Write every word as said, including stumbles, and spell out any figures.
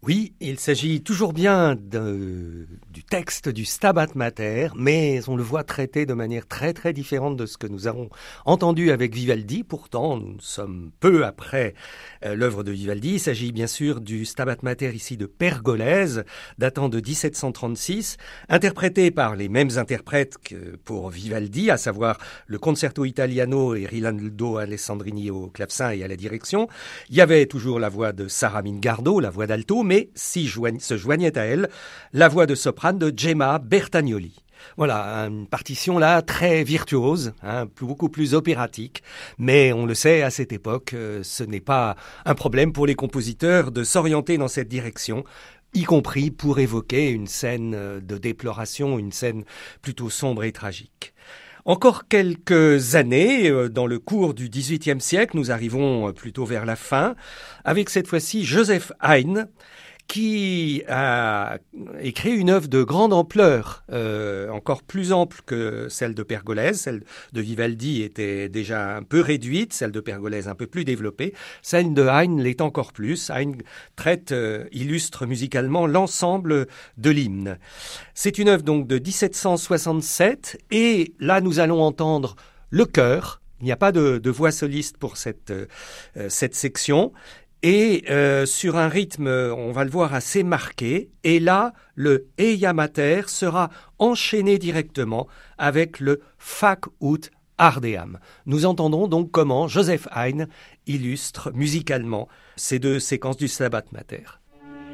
Oui, il s'agit toujours bien de, du texte du Stabat Mater, mais on le voit traité de manière très très différente de ce que nous avons entendu avec Vivaldi. Pourtant, nous sommes peu après euh, l'œuvre de Vivaldi. Il s'agit bien sûr du Stabat Mater ici de Pergolèse, datant de dix-sept cent trente-six, interprété par les mêmes interprètes que pour Vivaldi, à savoir le Concerto Italiano et Rinaldo Alessandrini au clavecin et à la direction. Il y avait toujours la voix de Sara Mingardo, la voix d'alto, mais s'y joigne, se joignait à elle la voix de soprane de Gemma Bertagnoli. Voilà, une partition là très virtuose, hein, beaucoup plus opératique, mais on le sait, à cette époque, euh, ce n'est pas un problème pour les compositeurs de s'orienter dans cette direction, y compris pour évoquer une scène de déploration, une scène plutôt sombre et tragique. Encore quelques années, dans le cours du dix-huitième siècle, nous arrivons plutôt vers la fin, avec cette fois-ci Joseph Haydn, qui a écrit une œuvre de grande ampleur, euh, encore plus ample que celle de Pergolèse. Celle de Vivaldi était déjà un peu réduite, celle de Pergolèse un peu plus développée. Celle de Haydn l'est encore plus. Haydn traite, euh, illustre musicalement l'ensemble de l'hymne. C'est une œuvre donc de dix-sept cent soixante-sept, et là nous allons entendre le chœur. Il n'y a pas de, de voix soliste pour cette, euh, cette section. Et euh, sur un rythme, on va le voir, assez marqué. Et là, le Eia Mater sera enchaîné directement avec le Fac ut Ardeam. Nous entendrons donc comment Joseph Haydn illustre musicalement ces deux séquences du Stabat Mater.